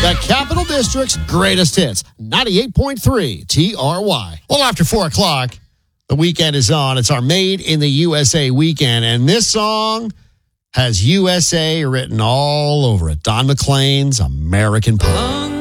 The Capital District's greatest hits, 98.3 TRY. Well, after 4 o'clock, the weekend is on. It's our Made in the USA weekend, and this song has USA written all over it. Don McLean's American Pie.